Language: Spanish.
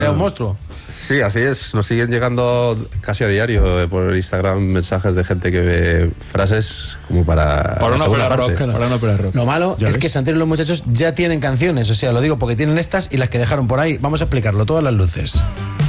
Era un monstruo. Sí, así es. Nos siguen llegando casi a diario por Instagram mensajes de gente que ve frases como para una ópera rock. Para una ópera rock. Lo malo es que Santero y los muchachos ya tienen canciones. O sea, lo digo porque tienen estas y las que dejaron por ahí. Vamos a explicarlo, todas las luces.